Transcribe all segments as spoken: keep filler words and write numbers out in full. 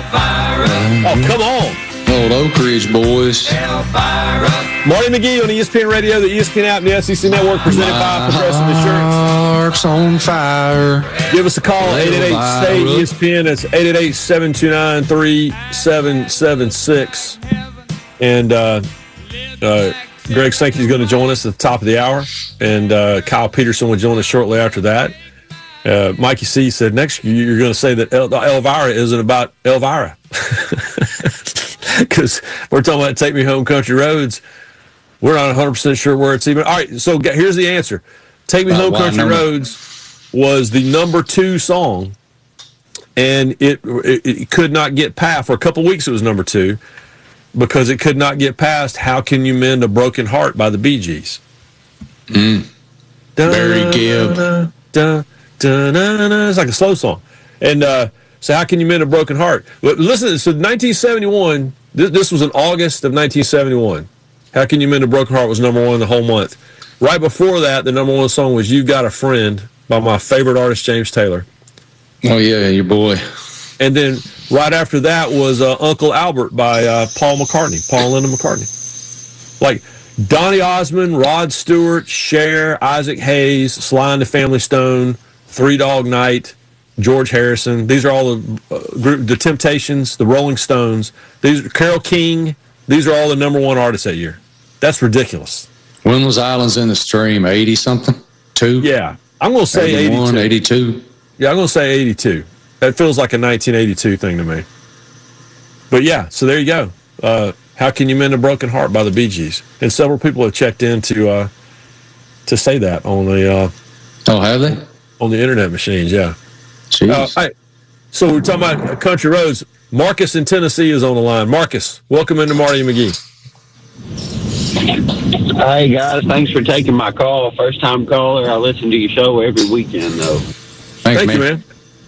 Oh, come on. Old Oak Ridge boys. Marty McGee on E S P N Radio, the E S P N app, and the S E C Network, presented by Progressive Insurance. Heart's on fire. Give us a call, eight eight eight, S T A Y, E S P N. That's eight eight eight, seven two nine, three seven seven six. And uh, uh, Greg Sankey's going to join us at the top of the hour, and uh, Kyle Peterson will join us shortly after that. Uh, Mikey C. said, next you're going to say that El- Elvira isn't about Elvira. Because we're talking about Take Me Home Country Roads. We're not one hundred percent sure where it's even. All right, so here's the answer. Take Me uh, Home well, Country Roads was the number two song, and it, it it could not get past. For a couple weeks it was number two, because it could not get past How Can You Mend a Broken Heart by the Bee Gees. Mm. Barry Gibb. Da, da, da, da, da. It's like a slow song. And uh, so how can you mend a broken heart? But listen, so nineteen seventy-one, this, this was in August of nineteen seventy-one. How Can You Mend a Broken Heart was number one the whole month. Right before that, the number one song was You've Got a Friend by my favorite artist, James Taylor. Oh, yeah, your boy. And then right after that was uh, Uncle Albert by uh, Paul McCartney, Paul and Linda McCartney. Like Donny Osmond, Rod Stewart, Cher, Isaac Hayes, Sly and the Family Stone, Three Dog Night, George Harrison. These are all the uh, group, the Temptations, the Rolling Stones. These are Carole King. These are all the number one artists that year. That's ridiculous. When was Islands in the Stream? eighty something? Two? Yeah, I'm going to say eighty-one, eighty-two. eighty-two. Yeah, I'm going to say eighty-two. That feels like a nineteen eighty-two thing to me. But yeah, so there you go. Uh, How Can You Mend a Broken Heart by the Bee Gees. And several people have checked in to uh, to say that on the uh, oh, have they? On the internet machines, yeah. Jeez. Uh, right. So we're talking about country roads. Marcus in Tennessee is on the line. Marcus, welcome into Marty and McGee. Hey, guys. Thanks for taking my call. First-time caller. I listen to your show every weekend, though. Thanks, Thank man. you, man.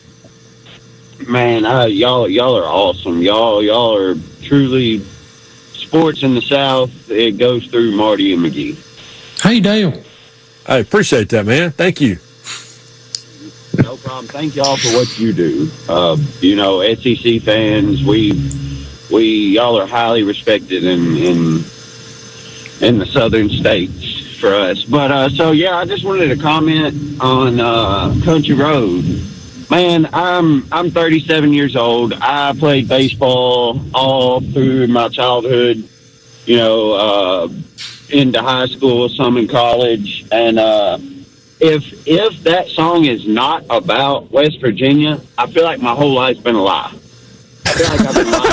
Man, uh, y'all, y'all are awesome. Y'all, y'all are truly sports in the South. It goes through Marty and McGee. Hey, Dale. I appreciate that, man. Thank you. No problem. Thank y'all for what you do. Uh, you know, S E C fans, we, we, y'all are highly respected in in in the southern states for us. But uh, so yeah, I just wanted to comment on uh, Country Road. Man, I'm I'm thirty-seven years old. I played baseball all through my childhood. You know, uh, into high school, some in college, and. Uh, If if that song is not about West Virginia, I feel like my whole life's been a lie. I feel like I've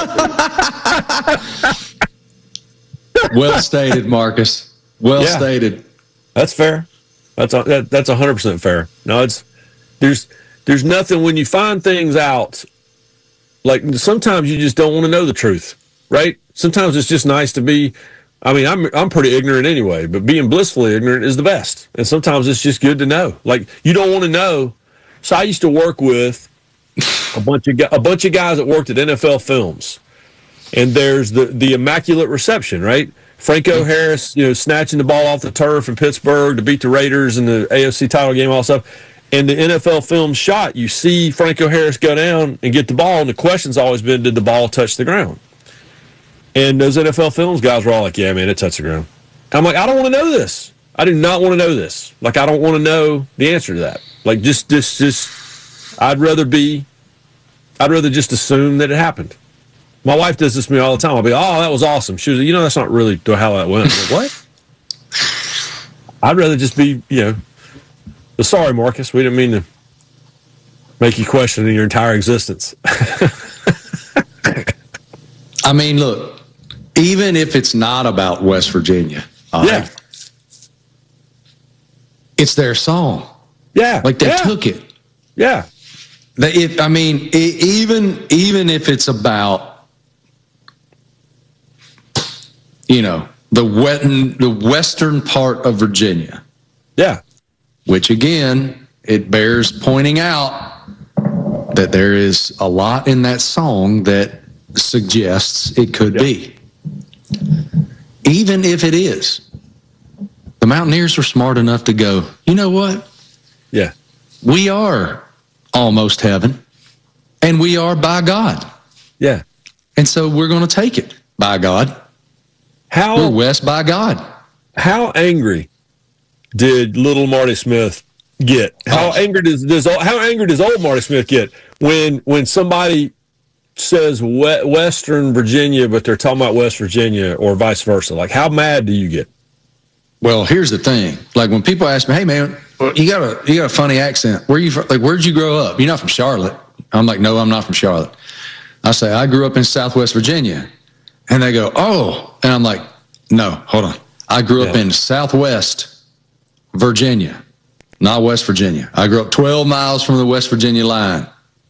been lying. Well stated, Marcus. Well Yeah. stated. That's fair. That's a, that, that's one hundred percent fair. No, it's there's there's nothing when you find things out. Like sometimes you just don't want to know the truth, right? Sometimes it's just nice to be. I mean, I'm I'm pretty ignorant anyway, but being blissfully ignorant is the best. And sometimes it's just good to know. Like you don't want to know. So I used to work with a bunch of a bunch of guys that worked at N F L Films, and there's the the Immaculate Reception, right? Franco Harris, you know, snatching the ball off the turf in Pittsburgh to beat the Raiders in the A F C title game, all that stuff. And the N F L Films shot, you see Franco Harris go down and get the ball, and the question's always been, did the ball touch the ground? And those N F L Films guys were all like, yeah, man, it touched the ground. I'm like, I don't want to know this. I do not want to know this. Like, I don't want to know the answer to that. Like, just, just, just, I'd rather be, I'd rather just assume that it happened. My wife does this to me all the time. I'll be, oh, that was awesome. She was like, you know, that's not really how that went. I'm like, what? I'd rather just be, you know, sorry, Marcus, we didn't mean to make you question your entire existence. I mean, look. Even if it's not about West Virginia, uh, yeah, it's their song. Yeah, like they yeah. took it. Yeah, they, if I mean, it, even even if it's about, you know, the wet the western part of Virginia. Yeah, which again, it bears pointing out that there is a lot in that song that suggests it could yeah. be. Even if it is, the Mountaineers were smart enough to go, you know what? Yeah. We are almost heaven, and we are by God. Yeah. And so we're going to take it, by God. How We're West by God. How angry did little Marty Smith get? How Oh. angry does, does how angry does old Marty Smith get when when somebody says we, Western Virginia, but they're talking about West Virginia, or vice versa? Like, how mad do you get? Well, here's the thing. Like when people ask me, "Hey, man, you got a you got a funny accent. Where you from? Like, where'd you grow up? You're not from Charlotte." I'm like, "No, I'm not from Charlotte." I say, "I grew up in Southwest Virginia," and they go, "Oh," and I'm like, "No, hold on. I grew up Yeah. in Southwest Virginia, not West Virginia. I grew up twelve miles from the West Virginia line,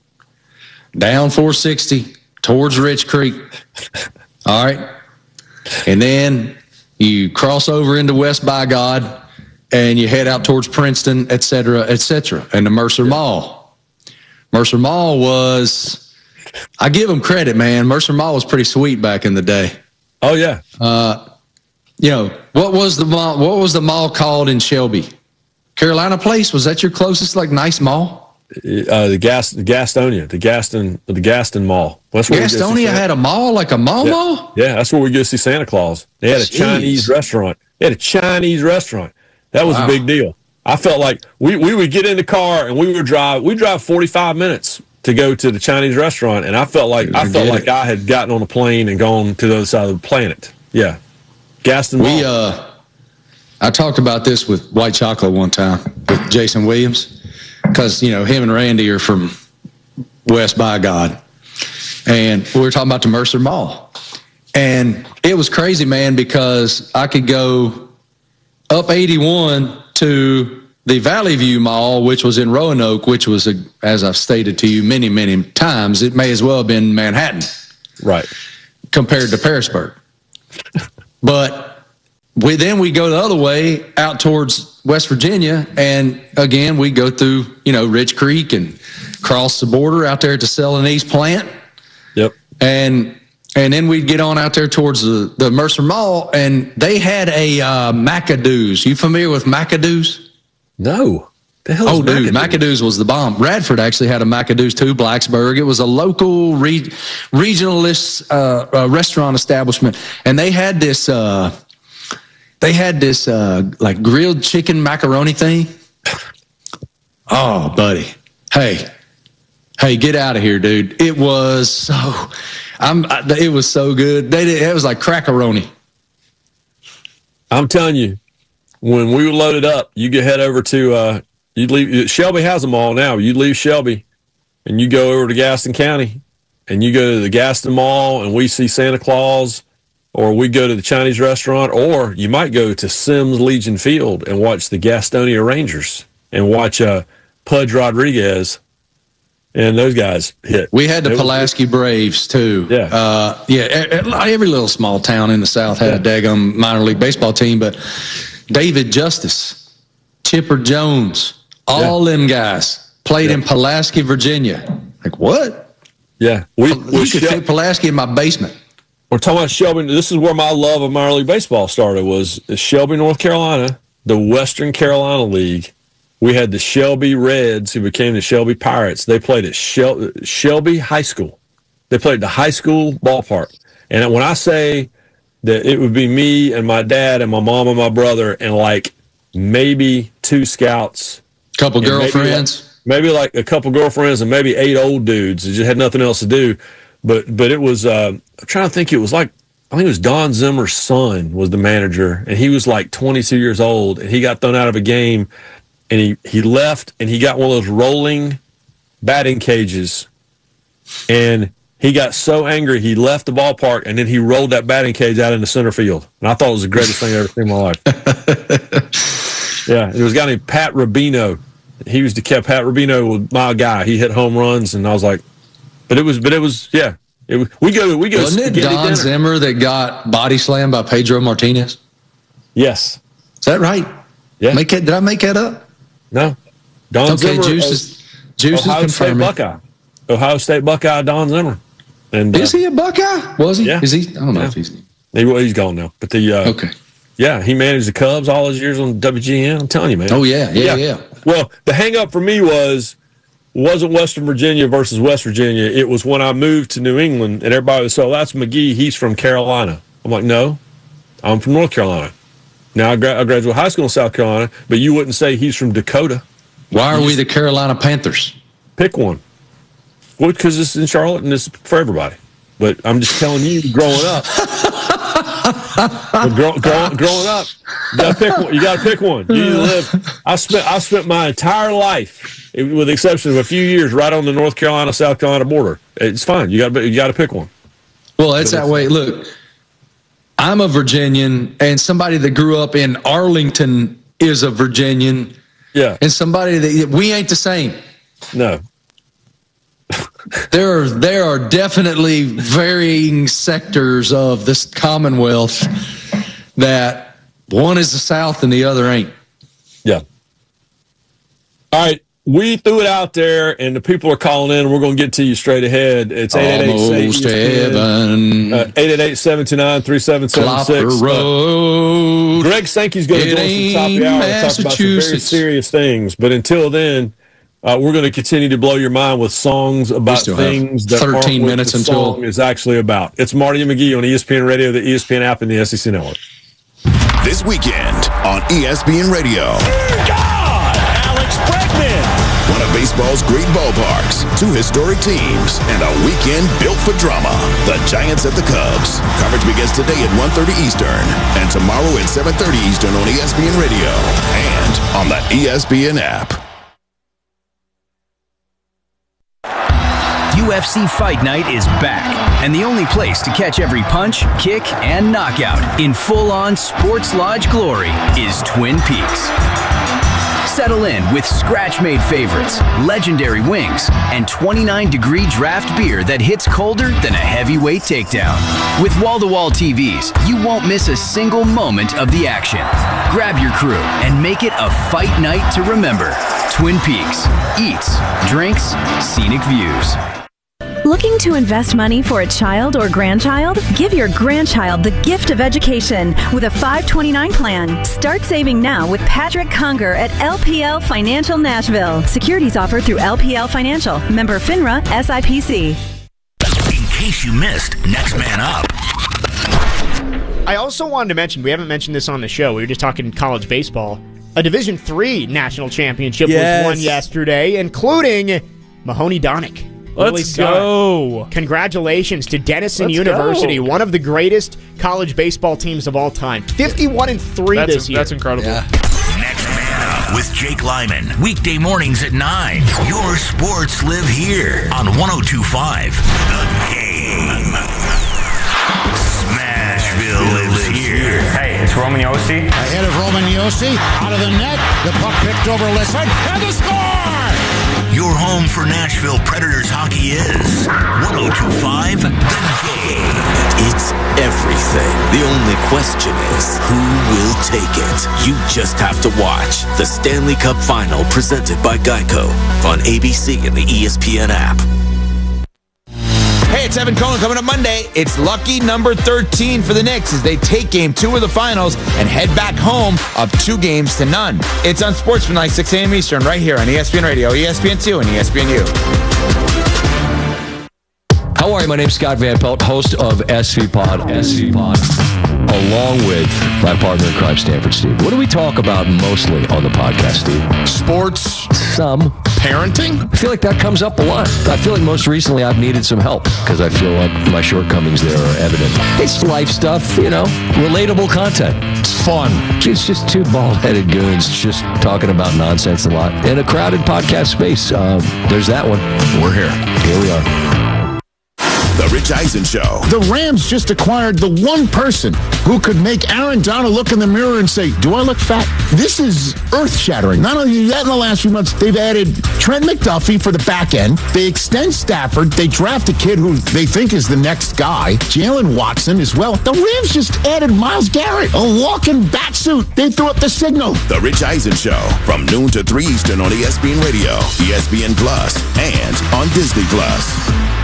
down four sixty towards Rich Creek. All right, and then you cross over into West by God, and you head out towards Princeton, et cetera, et cetera, and the Mercer Mall. Mercer Mall was, I give them credit, man. Mercer Mall was pretty sweet back in the day. Oh yeah, Uh, you know, what was the mall, what was the mall called in Shelby? Carolina Place? Was that your closest, like, nice mall? uh, the gas, the Gastonia, the Gaston, the Gaston Mall. That's where we go see Gastonia Santa- had a mall, like a mall yeah. mall? Yeah, that's where we go see Santa Claus. They had a Jeez. Chinese restaurant. They had a Chinese restaurant. That was Wow. a big deal. I felt like we, we would get in the car and we would drive. We drive forty-five minutes to go to the Chinese restaurant, and I felt like I, I felt get like it. I had gotten on a plane and gone to the other side of the planet. Yeah, Gaston Mall. We, uh, I talked about this with White Chocolate one time with Jason Williams, because, you know, him and Randy are from West by God. And we were talking about the Mercer Mall. And it was crazy, man, because I could go up eighty-one to the Valley View Mall, which was in Roanoke, which was, a, as I've stated to you many, many times, it may as well have been Manhattan right. compared to Parisburg. But we then we go the other way out towards West Virginia, and again we go through, you know, Rich Creek and cross the border out there to Celanese plant, Yep. and and then we'd get on out there towards the, the Mercer Mall, and they had a uh, McAdoo's. You familiar with McAdoo's? No. The hell is Oh, dude, McAdoo? McAdoo's was the bomb. Radford actually had a McAdoo's too, Blacksburg. It was a local re- regionalist uh, uh, restaurant establishment, and they had this. Uh, they had this uh, like grilled chicken macaroni thing. Oh, buddy, hey, hey, get out of here, dude! It was so. I'm. It was so good. They did, it was like crackaroni. I'm telling you, when we were loaded up, you could head over to uh, you'd leave Shelby has them all now. You'd leave Shelby, and you go over to Gaston County, and you go to the Gaston Mall, and we see Santa Claus, or we go to the Chinese restaurant, or you might go to Sims Legion Field and watch the Gastonia Rangers and watch uh, Pudge Rodriguez and those guys hit. We had the It was- Pulaski Braves too. Yeah. uh, yeah. e- e- Every little small town in the South had a daggum minor league baseball team, but David Justice, Chipper Jones, all them guys played Yeah. in Pulaski, Virginia. Like what? Yeah, we, You we could Shel- fit Pulaski in my basement. we're talking about Shelby. This is where my love of minor league baseball started. Was Shelby, North Carolina, the Western Carolina League. We had the Shelby Reds, who became the Shelby Pirates. They played at Shel- Shelby High School. They played at the high school ballpark. And when I say that it would be me and my dad and my mom and my brother and like maybe two scouts, Couple and maybe girlfriends. like, maybe like a couple girlfriends and maybe eight old dudes that just had nothing else to do. But but it was uh, I'm trying to think. It was like I think it was Don Zimmer's son was the manager, and he was like twenty-two years old, and he got thrown out of a game, and he he left, and he got one of those rolling batting cages, and he got so angry he left the ballpark, and then he rolled that batting cage out into center field, and I thought it was the greatest thing I've ever seen in my life. Yeah, there was a guy named Pat Rubino. He was the Pat Rubino was my guy. He hit home runs, and I was like, but it was, but it was, yeah. It was, we go, we go. Wasn't it spaghetti Don dinner. Zimmer that got body slammed by Pedro Martinez? Yes. Is that right? Yeah. Make it, did I make that up? No. Don Okay, Zimmer. Juice uh, is, Juice is Ohio State confirming. Buckeye. Ohio State Buckeye. Don Zimmer. And uh, Is he a Buckeye? Was he? Yeah. Is he? I don't know Yeah. if he's. he, well, he's gone now. But the uh, Okay. yeah, he managed the Cubs all his years on W G N. I'm telling you, man. Oh yeah, yeah, yeah. Well, the hang up for me was wasn't Western Virginia versus West Virginia. It was when I moved to New England, and everybody was, so that's McGee. He's from Carolina. I'm like, no, I'm from North Carolina. Now, I, gra- I graduated high school in South Carolina, but you wouldn't say he's from Dakota. Why are we the Carolina Panthers? Pick one. Well, because it's in Charlotte, and it's for everybody. But I'm just telling you, growing up. grow, grow, growing up, you gotta pick one. You gotta pick one. You either live. I spent I spent my entire life, with the exception of a few years, right on the North Carolina South Carolina border. It's fine. You got you got to pick one. Well, it's that way. Look, I'm a Virginian, and somebody that grew up in Arlington is a Virginian. Yeah, and somebody that we ain't the same. No. There are there are definitely varying sectors of this Commonwealth that one is the South and the other ain't. Yeah. All right. We threw it out there, and the people are calling in, and we're going to get to you straight ahead. It's eight eight eight, seven two nine, three seven seven six. Uh, Greg Sankey's going to join us at the top of the hour and talk about some very serious things. But until then, uh, we're going to continue to blow your mind with songs about things that thirteen aren't minutes what the until song is actually about. It's Marty and McGee on E S P N Radio, the E S P N app, and the S E C Network. This weekend on E S P N Radio. God! Alex Bregman! One of baseball's great ballparks, two historic teams, and a weekend built for drama. The Giants at the Cubs. Coverage begins today at one thirty Eastern and tomorrow at seven thirty Eastern on E S P N Radio and on the E S P N app. U F C Fight Night is back, and the only place to catch every punch, kick, and knockout in full-on sports lodge glory is Twin Peaks. Settle in with scratch-made favorites, legendary wings, and twenty-nine degree draft beer that hits colder than a heavyweight takedown. With wall-to-wall T Vs, you won't miss a single moment of the action. Grab your crew and make it a fight night to remember. Twin Peaks. Eats, drinks, scenic views. Looking to invest money for a child or grandchild? Give your grandchild the gift of education with a five twenty-nine plan. Start saving now with Patrick Conger at L P L Financial Nashville. Securities offered through L P L Financial. Member FINRA S I P C. In case you missed Next Man Up. I also wanted to mention, we haven't mentioned this on the show, we were just talking college baseball. A Division three national championship yes. was won yesterday, including Mahoney Donick. Let's go. Congratulations to Denison Let's University, go. one of the greatest college baseball teams of all time. fifty-one and three that's this a, year. That's incredible. Yeah. Next Man Up with Jake Lyman. Weekday mornings at nine. Your sports live here on one oh two point five. The Game. Smashville lives here. Hey, it's Roman Yossi. Ahead of Roman Yossi. Out of the net. The puck picked over Lisson. And the score! Your home for Nashville Predators hockey is one oh two point five The Game. It's everything. The only question is, who will take it? You just have to watch the Stanley Cup Final presented by Geico on A B C and the E S P N app. Hey, it's Evan Cohen coming up Monday. It's lucky number thirteen for the Knicks as they take game two of the finals and head back home up two games to none. It's on Sportsmanlike, six a.m. Eastern, right here on E S P N Radio, E S P N two, and E S P N U. How are you? My name's Scott Van Pelt, host of S V Pod, S V Pod, along with my partner in crime, Stanford Steve. What do we talk about mostly on the podcast, Steve? Sports. Some. Parenting? I feel like that comes up a lot. I feel like most recently I've needed some help because I feel like my shortcomings there are evident. It's life stuff, you know, relatable content. It's fun. It's just two bald-headed goons just talking about nonsense a lot in a crowded podcast space. Um, there's that one. We're here. Here we are. The Rich Eisen Show. The Rams just acquired the one person who could make Aaron Donald look in the mirror and say, do I look fat? This is earth-shattering. Not only that, in the last few months, they've added Trent McDuffie for the back end. They extend Stafford. They draft a kid who they think is the next guy, Jalen Watson, as well. The Rams just added Myles Garrett, a walking bat suit. They threw up the signal. The Rich Eisen Show, from noon to three Eastern on E S P N Radio, E S P N Plus, and on Disney Plus.